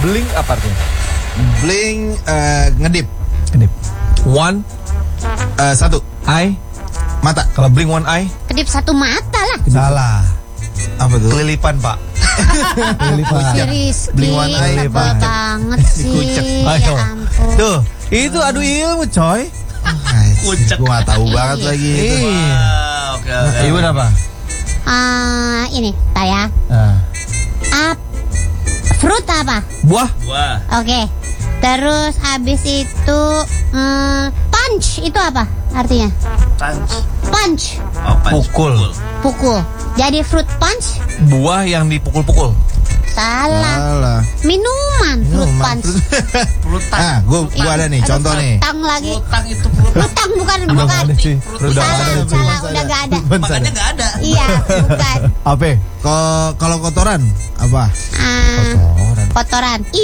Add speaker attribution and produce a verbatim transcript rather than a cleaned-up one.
Speaker 1: Blink apa artinya?
Speaker 2: Blink uh, ngedip.
Speaker 1: Kedip. One
Speaker 2: Uh, satu
Speaker 1: eye.
Speaker 2: mata.
Speaker 1: Kalau blink one eye,
Speaker 3: Kedip satu mata lah.
Speaker 4: Salah.
Speaker 2: Apa tuh?
Speaker 1: kelilipan, Pak.
Speaker 4: Kelilipan.
Speaker 3: Si Rizky,
Speaker 2: Blink one eye,
Speaker 3: tebel
Speaker 2: Pak.
Speaker 3: banget sih.
Speaker 1: Kucek.
Speaker 3: Ya
Speaker 1: Ayo.
Speaker 3: ampun.
Speaker 1: Tuh, itu adu ilmu, coy.
Speaker 2: Kucek. Gue gak tahu banget lagi itu.
Speaker 1: Iya.
Speaker 5: Oke, oke.
Speaker 1: Ibu apa?
Speaker 3: Ah, ini, tar ya.
Speaker 1: Nah.
Speaker 3: Ap, fruit apa?
Speaker 1: Buah.
Speaker 5: Wah.
Speaker 3: Oke. Terus habis itu hmm, punch itu apa artinya?
Speaker 5: Punch.
Speaker 3: Punch,
Speaker 5: Oh, punch.
Speaker 1: Pukul.
Speaker 3: pukul. Jadi fruit punch?
Speaker 1: Buah yang dipukul-pukul.
Speaker 3: Salah.
Speaker 2: Salah.
Speaker 3: Minuman fruit
Speaker 2: Minuman.
Speaker 3: punch.
Speaker 5: Pelutang.
Speaker 2: Ah, gue gua ada nih,
Speaker 3: Aduh,
Speaker 2: contoh nih.
Speaker 3: Pelutang lagi.
Speaker 5: Pelutang itu pelutang.
Speaker 3: Pelutang bukan
Speaker 1: Udah
Speaker 3: bukan.
Speaker 1: nggak ada, cuy. Udah nggak
Speaker 3: Salah,
Speaker 1: ada, cuy.
Speaker 3: salah, udah gak ada.
Speaker 5: Makanya nggak ada.
Speaker 3: Iya, bukan.
Speaker 1: Apa?
Speaker 2: Ko- Kalau kotoran apa?
Speaker 3: Ah, kotoran.